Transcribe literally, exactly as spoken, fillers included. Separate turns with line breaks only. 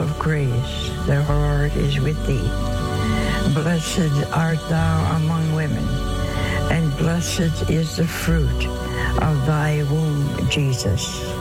of grace, the Lord is with thee. Blessed art thou among women, and blessed is the fruit of thy womb, Jesus.